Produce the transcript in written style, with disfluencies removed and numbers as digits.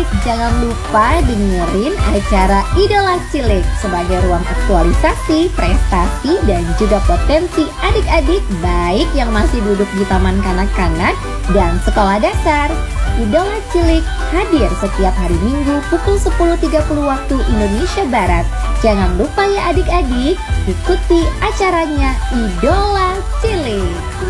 jangan lupa dengerin acara Idola Cilik sebagai ruang aktualisasi, prestasi, dan juga potensi adik-adik baik yang masih duduk di taman kanak-kanak dan sekolah dasar. Idola Cilik hadir setiap hari Minggu pukul 10.30 waktu Indonesia Barat. Jangan lupa ya adik-adik, ikuti acaranya Idola Cilik.